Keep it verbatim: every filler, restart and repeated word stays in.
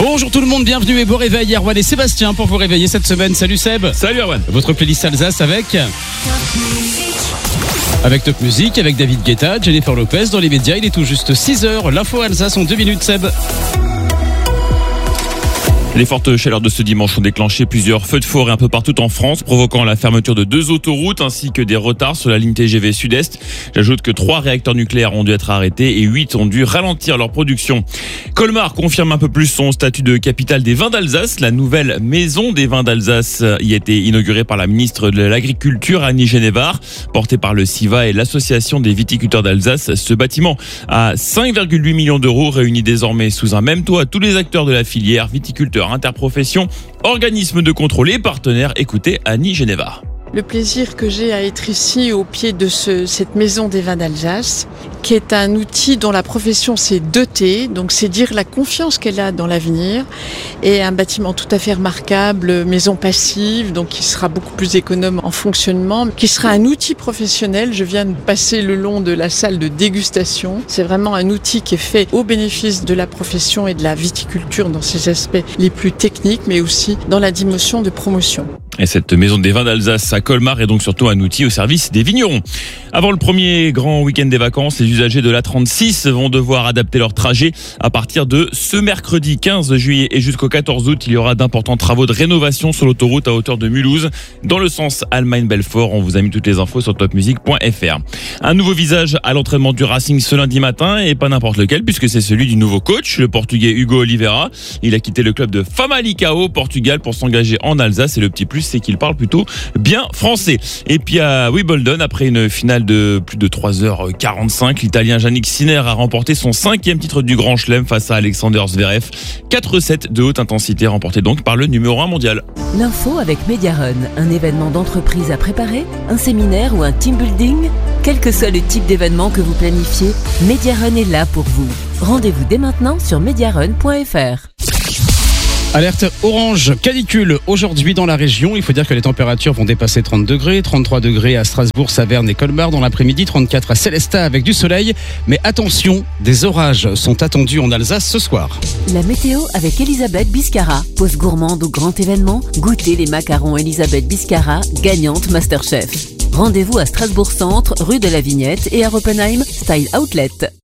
Bonjour tout le monde, bienvenue et bon réveil. Erwan et Sébastien pour vous réveiller cette semaine. Salut Seb. Salut Erwan. Votre playlist Alsace avec Avec Top Music, avec David Guetta, Jennifer Lopez. Dans les médias, il est tout juste six heures. L'info Alsace en deux minutes, Seb. Les fortes chaleurs de ce dimanche ont déclenché plusieurs feux de forêt un peu partout en France, provoquant la fermeture de deux autoroutes ainsi que des retards sur la ligne T G V Sud-Est. J'ajoute que trois réacteurs nucléaires ont dû être arrêtés et huit ont dû ralentir leur production. Colmar confirme un peu plus son statut de capitale des vins d'Alsace. La nouvelle maison des vins d'Alsace y a été inaugurée par la ministre de l'Agriculture, Annie Genevard, portée par le SIVA et l'Association des viticulteurs d'Alsace. Ce bâtiment à cinq virgule huit millions d'euros réunit désormais sous un même toit tous les acteurs de la filière, viticulteurs, interprofession, organismes de contrôle et partenaires. Écoutez Annie Genevard. Le plaisir que j'ai à être ici au pied de ce, cette maison des vins d'Alsace, qui est un outil dont la profession s'est dotée, donc c'est dire la confiance qu'elle a dans l'avenir, et un bâtiment tout à fait remarquable, maison passive, donc qui sera beaucoup plus économe en fonctionnement, qui sera un outil professionnel. Je viens de passer le long de la salle de dégustation. C'est vraiment un outil qui est fait au bénéfice de la profession et de la viticulture dans ses aspects les plus techniques, mais aussi dans la dimension de promotion. Et cette maison des vins d'Alsace à Colmar est donc surtout un outil au service des vignerons. Avant le premier grand week-end des vacances, les usagers de l'A trente-six vont devoir adapter leur trajet. À partir de ce mercredi quinze juillet et jusqu'au quatorze août, il y aura d'importants travaux de rénovation sur l'autoroute à hauteur de Mulhouse. Dans le sens Allemagne-Belfort, on vous a mis toutes les infos sur top music point f r. Un nouveau visage à l'entraînement du Racing ce lundi matin, et pas n'importe lequel, puisque c'est celui du nouveau coach, le portugais Hugo Oliveira. Il a quitté le club de Famalicão au Portugal pour s'engager en Alsace, et le petit plus, c'est qu'il parle plutôt bien français. Et puis à Wimbledon, après une finale de plus de trois heures quarante-cinq, l'Italien Jannik Sinner a remporté son cinquième titre du Grand Chelem face à Alexander Zverev. quatre sept de haute intensité remportés donc par le numéro un mondial. L'info avec Mediarun, un événement d'entreprise à préparer, un séminaire ou un team building. Quel que soit le type d'événement que vous planifiez, Mediarun est là pour vous. Rendez-vous dès maintenant sur mediarun point f r. Alerte orange canicule aujourd'hui dans la région. Il faut dire que les températures vont dépasser trente degrés, trente-trois degrés à Strasbourg, Saverne et Colmar dans l'après-midi, trente-quatre à Sélestat avec du soleil. Mais attention, des orages sont attendus en Alsace ce soir. La météo avec Elisabeth Biscara. Pause gourmande au grand événement. Goûtez les macarons Elisabeth Biscara, gagnante Masterchef. Rendez-vous à Strasbourg Centre, rue de la Vignette et à Oppenheim, Style Outlet.